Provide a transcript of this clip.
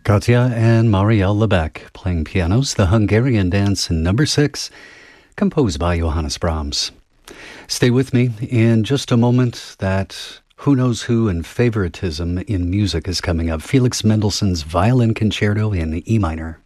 Katja and Marielle Lebec playing pianos, the Hungarian Dance number 6, composed by Johannes Brahms. Stay with me in just a moment. That Who Knows Who and Favoritism in Music is coming up. Felix Mendelssohn's Violin Concerto in E minor.